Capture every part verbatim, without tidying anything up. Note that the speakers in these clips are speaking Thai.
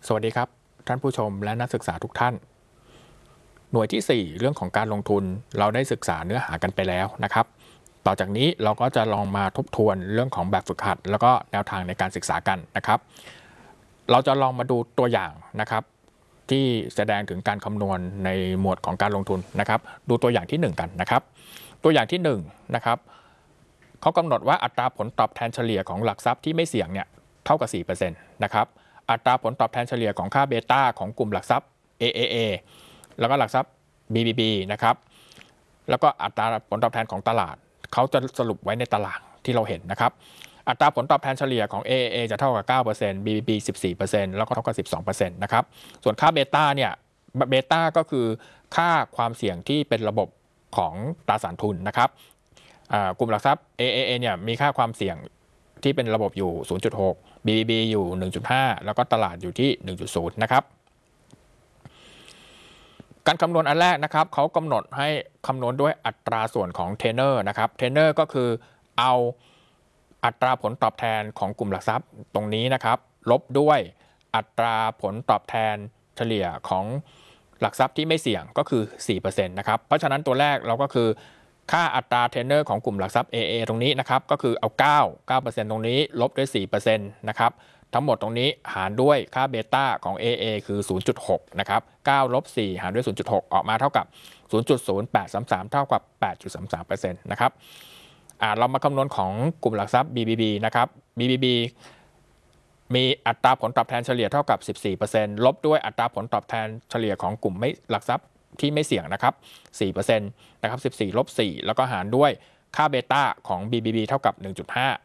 สวัสดีครับท่านผู้ชมและนักศึกษาทุกท่านหน่วยที่สี่เรื่องของการลงทุนเราได้ศึกษาเนื้อหากันไปแล้วนะครับต่อจากนี้เราก็จะลองมาทบทวนเรื่องของแบบฝึกหัดแล้วก็แนวทางในการศึกษากันนะครับเราจะลองมาดูตัวอย่างนะครับที่แสดงถึงการคำนวณในหมวดของการลงทุนนะครับดูตัวอย่างที่หนึ่งกันนะครับตัวอย่างที่หนึ่งนะครับเขากำหนดว่าอัตราผลตอบแทนเฉลี่ยของหลักทรัพย์ที่ไม่เสี่ยงเนี่ยเท่ากับ สี่เปอร์เซ็นต์ นะครับอัตราผลตอบแทนเฉลี่ยของค่าเบต้าของกลุ่มหลักทรัพย์ เอ เอ เอ แล้วก็หลักทรัพย์ บี บี บี นะครับแล้วก็อัตราผลตอบแทนของตลาดเขาจะสรุปไว้ในตารางที่เราเห็นนะครับอัตราผลตอบแทนเฉลี่ยของ เอ เอ เอ จะเท่ากับ เก้าเปอร์เซ็นต์ บี บี บี สิบสี่เปอร์เซ็นต์ แล้วก็เท่ากับ สิบสองเปอร์เซ็นต์ นะครับส่วนค่าเบต้าเนี่ยเบต้าก็คือค่าความเสี่ยงที่เป็นระบบของตราสารทุนนะครับกลุ่มหลักทรัพย์ เอ เอ เอ เนี่ยมีค่าความเสี่ยงที่เป็นระบบอยู่ ศูนย์จุดหก บี บี บี อยู่ หนึ่งจุดห้า แล้วก็ตลาดอยู่ที่ หนึ่งจุดศูนย์ นะครับการคำนวณอันแรกนะครับเขากำหนดให้คำนวณด้วยอัตราส่วนของเทเนอร์นะครับเทเนอร์ก็คือเอาอัตราผลตอบแทนของกลุ่มหลักทรัพย์ตรงนี้นะครับลบด้วยอัตราผลตอบแทนเฉลี่ยของหลักทรัพย์ที่ไม่เสี่ยงก็คือ สี่เปอร์เซ็นต์ นะครับเพราะฉะนั้นตัวแรกเราก็คือค่าอัตราเทเนอร์ของกลุ่มหลักทรัพย์ เอ เอ ตรงนี้นะครับก็คือเอาเก้า เก้าเปอร์เซ็นต์ ตรงนี้ลบด้วย สี่เปอร์เซ็นต์ นะครับทั้งหมดตรงนี้หารด้วยค่าเบต้าของ เอ เอ คือ ศูนย์จุดหก นะครับเก้าลบสี่หารด้วย ศูนย์จุดหก ออกมาเท่ากับ ศูนย์จุดศูนย์แปดสามสาม เท่ากับ แปดจุดสามสามเปอร์เซ็นต์ นะครับอ่าเรามาคำนวณของกลุ่มหลักทรัพย์ บี บี บี นะครับ บี บี บี มีอัตราผลตอบแทนเฉลี่ยเท่ากับ สิบสี่เปอร์เซ็นต์ ลบด้วยอัตราผลตอบแทนเฉลี่ยของกลุ่มไม่หลักทรัพย์ที่ไม่เสี่ยงนะครับ สี่เปอร์เซ็นต์ นะครับ สิบสี่ลบสี่แล้วก็หารด้วยค่าเบต้าของ บี บี บี เท่ากับ หนึ่งจุดห้า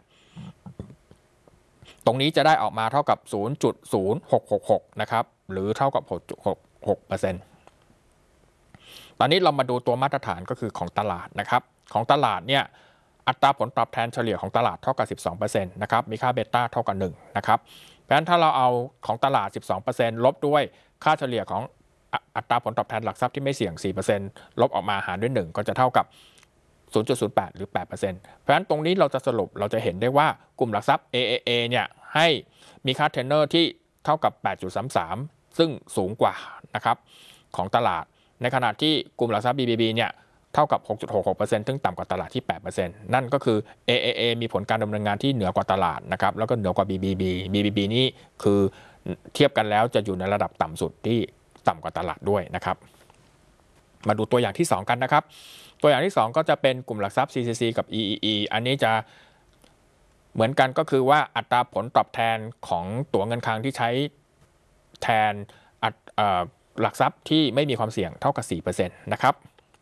ตรงนี้จะได้ออกมาเท่ากับ ศูนย์จุดศูนย์หกหกหก นะครับหรือเท่ากับ หกจุดหกหกเปอร์เซ็นต์ ตอนนี้เรามาดูตัวมาตรฐานก็คือของตลาดนะครับของตลาดเนี่ยอัตราผลตอบแทนเฉลี่ยของตลาดเท่ากับ สิบสองเปอร์เซ็นต์ นะครับมีค่าเบต้าเท่ากับหนึ่งนะครับเพราะฉะนั้นถ้าเราเอาของตลาด สิบสองเปอร์เซ็นต์ ลบด้วยค่าเฉลี่ยของอัตราผลตอบแทนหลักทรัพย์ที่ไม่เสี่ยง สี่เปอร์เซ็นต์ ลบออกมาหารด้วยหนึ่งก็จะเท่ากับ ศูนย์จุดศูนย์แปด หรือ แปดเปอร์เซ็นต์ เพราะฉะนั้นตรงนี้เราจะสรุปเราจะเห็นได้ว่ากลุ่มหลักทรัพย์ เอ เอ เอ เนี่ยให้มีค่าเทรนเนอร์ที่เท่ากับ แปดจุดสามสาม ซึ่งสูงกว่านะครับของตลาดในขณะที่กลุ่มหลักทรัพย์ บี บี บี เนี่ยเท่ากับ หกจุดหกหกเปอร์เซ็นต์ ซึ่งต่ำกว่าตลาดที่ แปดเปอร์เซ็นต์ นั่นก็คือ เอ เอ เอ มีผลการดำเนินงานที่เหนือกว่าตลาดนะครับแล้วก็เหนือกว่า บี บี บี บี บี บี นี่คือเทียบกันแล้วจะอยู่ในระดับต่ำสุดที่ต่ำกว่าตลาดด้วยนะครับมาดูตัวอย่างที่สองกันนะครับตัวอย่างที่สองก็จะเป็นกลุ่มหลักทรัพย์ ซี ซี ซี กับ อี อี อี อันนี้จะเหมือนกันก็คือว่าอัตราผลตอบแทนของตั๋วเงินคลังที่ใช้แทนหลักทรัพย์ที่ไม่มีความเสี่ยงเท่ากับ สี่เปอร์เซ็นต์ นะครับ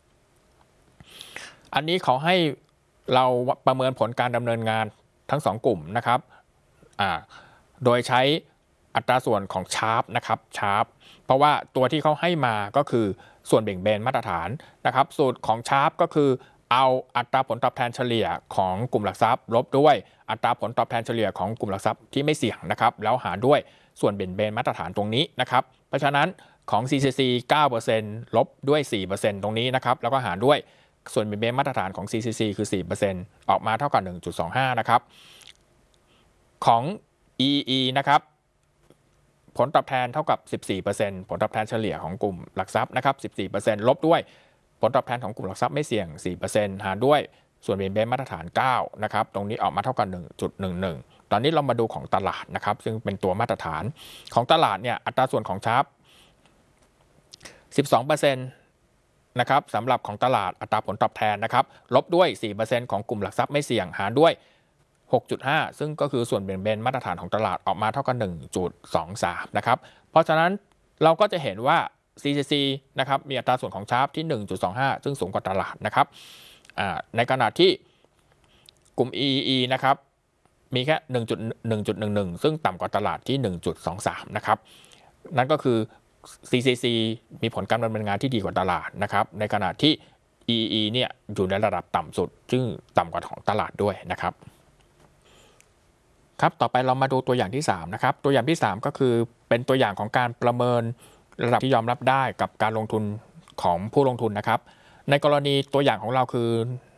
อันนี้เขาให้เราประเมินผลการดำเนินงานทั้งสองกลุ่มนะครับโดยใช้อัตราส่วนของชาร์ปนะครับชาร์ปเพราะว่าตัวที่เขาให้มาก็คือส่วนเบ่งเบนมาตรฐานนะครับสูตรของชาร์ปก็คือเอาอัตราผลตอบแทนเฉลี่ยของกลุ่มหลักทรัพย์ลบด้วยอัตราผลตอบแทนเฉลี่ยของกลุ่มหลักทรัพย์ที่ไม่เสี่ยงนะครับแล้วหารด้วยส่วนเบ่งเบนมาตรฐานตรงนี้นะครับเพราะฉะนั้นของ ซี ซี ซี เก้าเปอร์เซ็นต์ ลบด้วย สี่เปอร์เซ็นต์ ตรงนี้นะครับแล้วก็หารด้วยส่วนเบ่งเบนมาตรฐานของ ซี ซี ซี คือ สี่เปอร์เซ็นต์ ออกมาเท่ากับ หนึ่งจุดสองห้า นะครับของ อี อี นะครับผลตอบแทนเท่ากับ สิบสี่เปอร์เซ็นต์ ผลตอบแทนเฉลี่ยของกลุ่มหลักทรัพย์นะครับ สิบสี่เปอร์เซ็นต์ ลบด้วยผลตอบแทนของกลุ่มหลักทรัพย์ไม่เสี่ยง สี่เปอร์เซ็นต์ หารด้วยส่วนเบ่งเบนมาตรฐาน เก้า นะครับตรงนี้ออกมาเท่ากับ หนึ่งจุดหนึ่งหนึ่ง ตอนนี้เรามาดูของตลาดนะครับซึ่งเป็นตัวมาตรฐานของตลาดเนี่ยอัตราส่วนของชาร์ป สิบสองเปอร์เซ็นต์ นะครับสำหรับของตลาดอัตราผลตอบแทนนะครับลบด้วย สี่เปอร์เซ็นต์ ของกลุ่มหลักทรัพย์ไม่เสี่ยงหารด้วย หกจุดห้า ซึ่งก็คือส่วนเบ่งเบนมาตรฐานของตลาดออกมาเท่ากับ หนึ่งจุดสองสาม นะครับเพราะฉะนั้นเราก็จะเห็นว่า ซี ซี ซี นะครับมีอัตราส่วนของชาร์ปที่ หนึ่งจุดสองห้า ซึ่งสูงกว่าตลาดนะครับในขณะที่กลุ่ม อี อี อี นะครับมีแค่ หนึ่งจุดหนึ่งหนึ่ง ซึ่งต่ำกว่าตลาดที่ หนึ่งจุดสองสาม นะครับนั่นก็คือ ซี ซี ซี มีผลการดำเนินงานที่ดีกว่าตลาดนะครับในขณะที่ อี อี อี เนี่ยอยู่ในระดับต่ำสุดซึ่งต่ำกว่าของตลาดด้วยนะครับครับต่อไปเรามาดูตัวอย่างที่สามนะครับตัวอย่างที่สามก็คือเป็นตัวอย่างของการประเมินระดับที่ยอมรับได้กับการลงทุนของผู้ลงทุนนะครับในกรณีตัวอย่างของเราคือ